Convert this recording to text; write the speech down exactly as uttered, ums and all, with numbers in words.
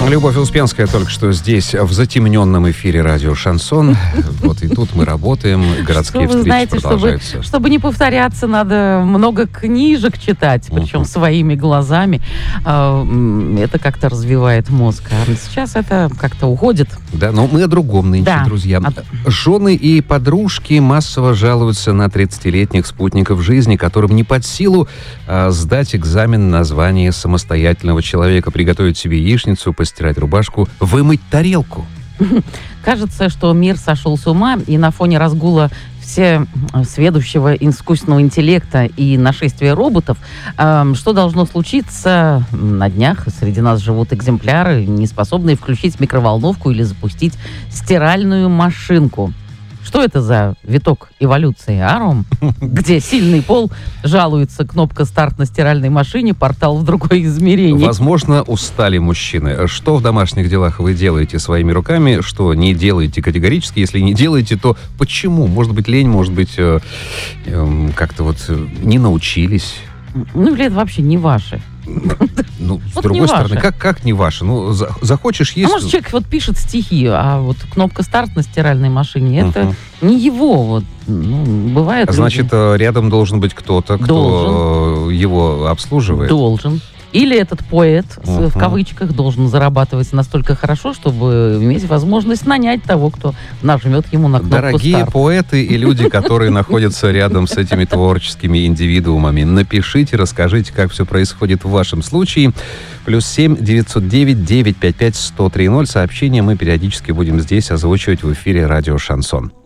Любовь Успенская только что здесь, в затемненном эфире радио «Шансон». Вот и тут мы работаем, городские встречи знаете, продолжаются. Чтобы, чтобы не повторяться, надо много книжек читать, причем uh-huh. своими глазами. Это как-то развивает мозг. А сейчас это как-то уходит. Да, но мы о другом нынче, да. друзья. От... Жены и подружки массово жалуются на тридцатилетних спутников жизни, которым не под силу а, сдать экзамен на звание самостоятельного человека, приготовить себе яичницу, постирать рубашку, вымыть тарелку. Кажется, что мир сошел с ума, и на фоне разгула все сведущего искусственного интеллекта и нашествия роботов, э, что должно случиться на днях? Среди нас живут экземпляры, не способные включить микроволновку или запустить стиральную машинку. Что это за виток эволюции, а, Ром? Где сильный пол, жалуется кнопка «Старт» на стиральной машине, портал в другое измерение. Возможно, устали мужчины. Что в домашних делах вы делаете своими руками, что не делаете категорически? Если не делаете, то почему? Может быть, лень, может быть, э, э, как-то вот не научились? Ну, или это вообще не ваши? Ну, с вот другой стороны, как, как не ваше? Ну, за, захочешь есть... А может, человек вот пишет стихи, а вот кнопка «Старт» на стиральной машине, uh-huh. это не его. Вот, ну, бывает. Значит, люди... рядом должен быть кто-то, кто должен. его обслуживает? Должен. Или этот поэт, uh-huh. в кавычках, должен зарабатывать настолько хорошо, чтобы иметь возможность нанять того, кто нажмет ему на кнопку Дорогие «Старт». поэты и люди, которые находятся рядом с этими творческими индивидуумами, напишите, расскажите, как все происходит в вашем случае. Плюс семь девятьсот девять девятьсот пятьдесят пять сто три ноль. Сообщения мы периодически будем здесь озвучивать в эфире радио «Шансон».